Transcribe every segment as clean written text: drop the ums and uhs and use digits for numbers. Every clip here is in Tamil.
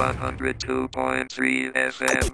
102.3 FM.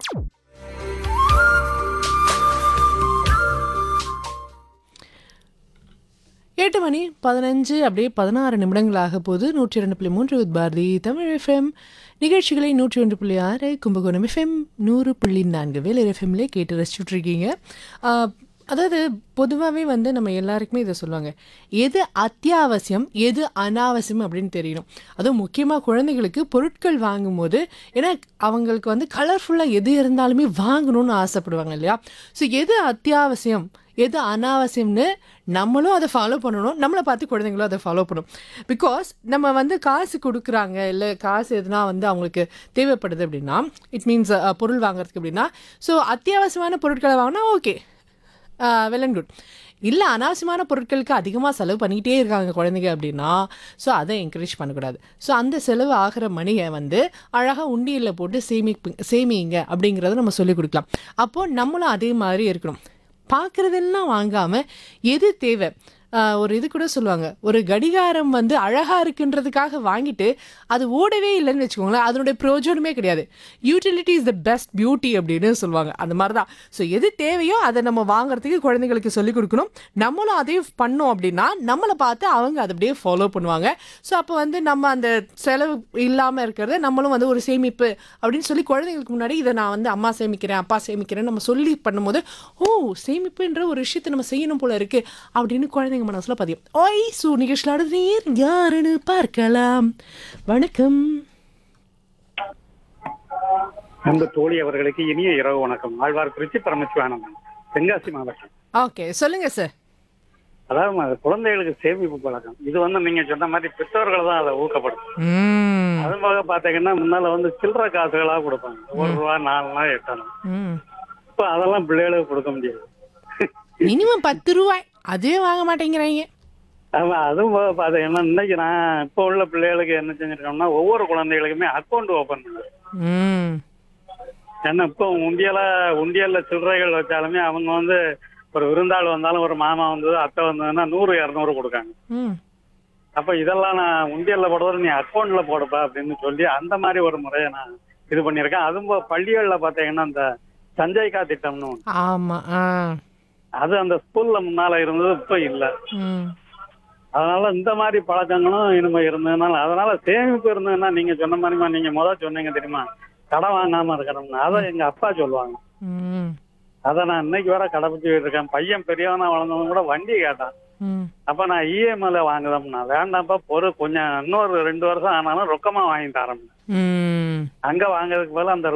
8:15 அப்படியே 16 நிமிடங்களாக போது 102.3 வித் பாரதி தமிழ் எஃப்எம் நிகழ்ச்சிகளை 101.6 கும்பகோணம் எஃப்எம் 100.4 வேலூர் எஃப்எம்லே கேட்டு ரசிச்சுட்டு இருக்கீங்க. அதாவது பொதுவாகவே வந்து நம்ம எல்லாருக்குமே இதை சொல்லுவாங்க, எது அத்தியாவசியம் எது அனாவசியம் அப்படின்னு தெரியணும். அதுவும் முக்கியமாக குழந்தைகளுக்கு பொருட்கள் வாங்கும்போது, ஏன்னா அவங்களுக்கு வந்து கலர்ஃபுல்லாக எது இருந்தாலுமே வாங்கணும்னு ஆசைப்படுவாங்க இல்லையா? ஸோ எது அத்தியாவசியம் எது அனாவசியம்னு நம்மளும் அதை ஃபாலோ பண்ணணும், நம்மளை பார்த்து குழந்தைங்களும் அதை ஃபாலோ பண்ணணும். பிகாஸ் நம்ம வந்து காசு கொடுக்குறாங்க, இல்லை காசு எதுனா வந்து அவங்களுக்கு தேவைப்படுது அப்படின்னா, இட் மீன்ஸ் பொருள் வாங்குறதுக்கு அப்படின்னா, ஸோ அத்தியாவசியமான பொருட்களை வாங்கினா ஓகே, வெல் அண்ட் குட். இல்லை அனாவசியமான பொருட்களுக்கு அதிகமாக செலவு பண்ணிக்கிட்டே இருக்காங்க குழந்தைங்க அப்படின்னா, ஸோ அதை என்கரேஜ் பண்ணக்கூடாது. ஸோ அந்த செலவு ஆகிற மணியை வந்து அழகாக உண்டியலில் போட்டு சேமிங்க அப்படிங்கிறத நம்ம சொல்லிக் கொடுக்கலாம். அப்போது நம்மளும் அதே மாதிரி இருக்கணும். பார்க்குறதெல்லாம் வாங்காமல் எது தேவை, ஒரு இது கூட சொல்லுவாங்க, ஒரு கடிகாரம் வந்து அழகாக இருக்குன்றதுக்காக வாங்கிட்டு அது ஓடவே இல்லைன்னு வச்சுக்கோங்களேன், அதனுடைய பிரயோஜனமே கிடையாது. Utility is the best beauty அப்படின்னு சொல்லுவாங்க. அந்த மாதிரி தான். ஸோ எது தேவையோ அதை நம்ம வாங்குறதுக்கு குழந்தைங்களுக்கு சொல்லிக் கொடுக்கணும். நம்மளும் அதையும் பண்ணோம் அப்படின்னா நம்மளை பார்த்து அவங்க அதை அப்படியே ஃபாலோ பண்ணுவாங்க. ஸோ அப்போ வந்து நம்ம அந்த செலவு இல்லாமல் இருக்கிறத நம்மளும் வந்து ஒரு சேமிப்பு அப்படின்னு சொல்லி குழந்தைங்களுக்கு முன்னாடி இதை நான் வந்து அம்மா சேமிக்கிறேன் அப்பா சேமிக்கிறேன்னு நம்ம சொல்லி பண்ணும்போது, ஓ சேமிப்புன்ற ஒரு விஷயத்தை நம்ம செய்யணும் போல இருக்கு அப்படின்னு குழந்தைங்க மனசுல பதியும். ஓய் சூ நிகழ்ச்சியாளர் யாருன்னு பார்க்கலாம். வணக்கம். அந்த தோழி அவர்களுக்கு இனிய இரவு வணக்கம். ஆழ்வார்குறிச்சி பரமசிவானந்தன், தென்காசி மாவட்டம். ஓகே, சொல்லுங்க சார். அதாவது குழந்தைகளுக்கு சேமிப்பு பழக்கம் இது வந்து நீங்க சொன்ன மாதிரி பெற்றோர்கள் தான் அதை ஊக்கப்படுத்தும். அது போக பாத்தீங்கன்னா முன்னால வந்து சில்லற காசுகளா கொடுப்பாங்க, ₹1, ₹4, ₹8. இப்ப அதெல்லாம் பிள்ளைகளுக்கு கொடுக்க முடியாது. மினிமம் ₹10 அதே வாங்க மாட்டேங்கிறாங்க. ஆமா, அதுவும் போக பாத்தீங்கன்னா இன்னைக்கு நான் இப்ப உள்ள பிள்ளைகளுக்கு என்ன செஞ்சிருக்கோம்னா, ஒவ்வொரு குழந்தைகளுக்குமே அக்கௌண்ட் ஓபன் பண்ணுறேன். ஏன்னா இப்போ உண்டியல்ல சில்லறைகள் வச்சாலுமே அவங்க வந்து ஒரு விருந்தாள் வந்தாலும், ஒரு மாமா வந்தது அத்தை வந்ததுன்னா 100, 200 கொடுக்காங்க. அப்ப இதெல்லாம் நான் உண்டியல்ல போடுறது நீ அக்கௌண்ட்ல போடுப்பா அப்படின்னு சொல்லி அந்த மாதிரி ஒரு முறையை நான் இது பண்ணியிருக்கேன். அதுவும் பள்ளிகள்ல பாத்தீங்கன்னா அந்த சஞ்சய்கா திட்டம்னு ஒண்ணு. ஆமா, அது அந்த ஸ்கூல்ல முன்னால இருந்தது, இப்ப இல்ல. அதனால இந்த மாதிரி பழக்கங்களும் இனிமே இருந்ததுனால, அதனால சேமிப்பு இருந்ததுன்னா நீங்க சொன்ன மாதிரிமா நீங்க சொன்னீங்க தெரியுமா, கடன் வாங்காம இருக்கிறோம்னு, அதை எங்க அப்பா சொல்லுவாங்க. அதை நான் இன்னைக்கு வர கடைபிடிச்சிட்டு இருக்கேன். பையன் பெரியவனா வளர்ந்தவங்க கூட வண்டி கேட்டான். அப்ப நான் இஎம்ஐல வாங்குதோம்னா, வேண்டாம்ப்பா கொஞ்சம் இன்னொரு 2 வருஷம் ஆனாலும் ரொக்கமா வாங்கி தரேன். அங்க வாங்குறதுக்கு பதிலா அந்த